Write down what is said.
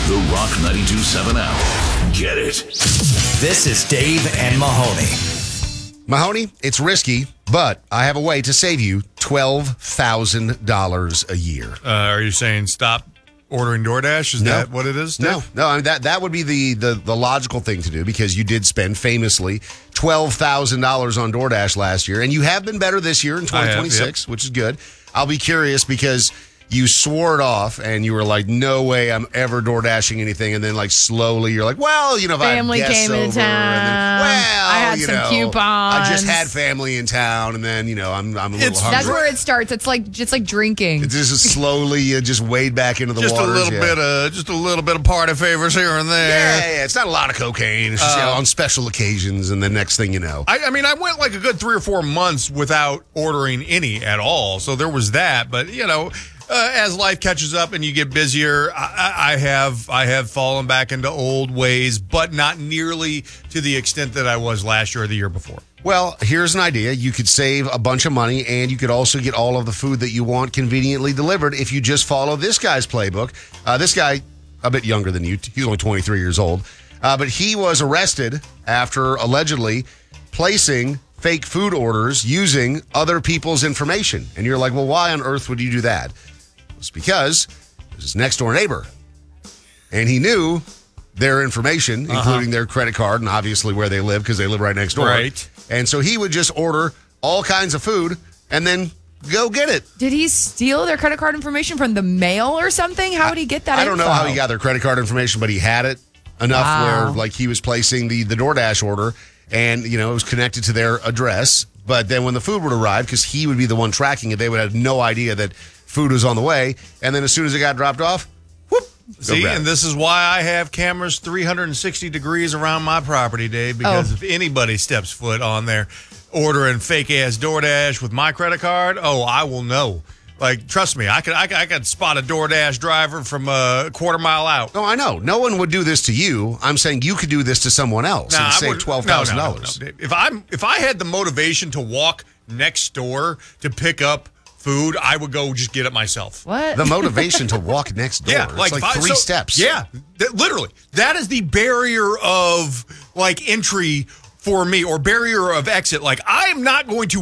The Rock 92.7 app. Get it. This is Dave and Mahoney. Mahoney, it's risky, but I have a way to save you $12,000 a year. Are you saying stop ordering DoorDash? Is that what it is, Steph? No. I mean, that would be the logical thing to do because you did spend famously $12,000 on DoorDash last year, and you have been better this year in 2026, which is good. I'll be curious because you swore it off and you were like, no way I'm ever DoorDashing anything. And then like slowly you're like, well, if family I have guests came into over, town. and then, I had some coupons. I just had family in town, and then, I'm a little hungry. That's where it starts. It's like drinking. It's just slowly you just wade back into the Just waters. a little bit of party favors here and there. Yeah. It's not a lot of cocaine. It's just on special occasions, and the next thing you know. I mean, I went like a good 3 or 4 months without ordering any at all. So there was that. But, as life catches up and you get busier, I have fallen back into old ways, but not nearly to the extent that I was last year or the year before. Well, here's an idea. You could save a bunch of money, and you could also get all of the food that you want conveniently delivered if you just follow this guy's playbook. This guy, a bit younger than you. He's only 23 years old. But he was arrested after allegedly placing fake food orders using other people's information. And you're like, well, why on earth would you do that? It's because it was his next door neighbor. And he knew their information, including their credit card and obviously where they live because they live right next door. Right. And so he would just order all kinds of food and then go get it. Did he steal their credit card information from the mail or something? How would he get that I don't know how he got their credit card information, but he had it enough where like he was placing the DoorDash order and, it was connected to their address. But then when the food would arrive, because he would be the one tracking it, they would have no idea that food was on the way. And then as soon as it got dropped off, whoop. See, and this is why I have cameras 360 degrees around my property, Dave, because if anybody steps foot on there ordering fake-ass DoorDash with my credit card, I will know. Like, trust me, I could spot a DoorDash driver from a quarter mile out. No, I know. No one would do this to you. I'm saying you could do this to someone else and save $12,000. No. If I had the motivation to walk next door to pick up food, I would go just get it myself. What? The motivation to walk next door. Yeah, it's like 3 steps. Yeah, literally. That is the barrier of entry for me, or barrier of exit. Like, I am not going to